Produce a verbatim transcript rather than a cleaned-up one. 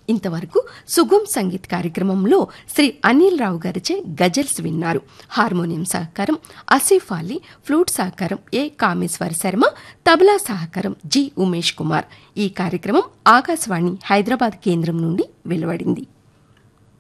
ఇంతవరకు సుగం సంగీత్ కార్యక్రమంలో శ్రీ అనిల్ రావు గారిచే గజల్స్ విన్నారు. హార్మోనియం సహకారం ఆసిఫ్ అలీ, ఫ్లూట్ సహకారం ఏ కామేశ్వర శర్మ, తబలా సహకారం జి ఉమేష్ కుమార్. ఈ కార్యక్రమం ఆకాశవాణి హైదరాబాద్ కేంద్రం నుండి వెలువడింది.